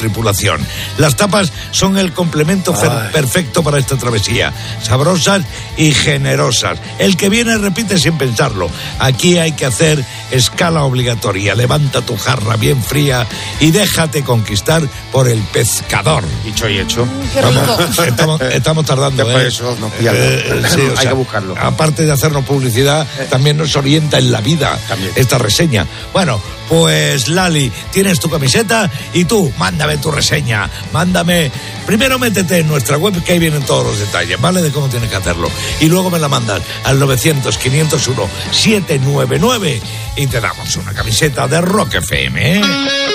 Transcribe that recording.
tripulación. Las tapas son el complemento perfecto para esta travesía. Sabrosas y generosas. El que viene repite sin pensarlo. Aquí hay que hacer escala obligatoria. Levanta tu jarra bien fría y déjate conquistar por el pescador. Dicho y hecho. Qué rico. Estamos tardando. Por eso nos pilla. Sí, Hay que buscarlo. Aparte de hacernos publicidad, también nos orienta en la vida esta reseña. Bueno, pues Lali, tienes tu camiseta y tú, mándame tu reseña. Mándame, primero métete en nuestra web que ahí vienen todos los detalles, ¿vale? De cómo tienes que hacerlo. Y luego me la mandas al 900-501-799 y te damos una camiseta de Rock FM, ¿eh?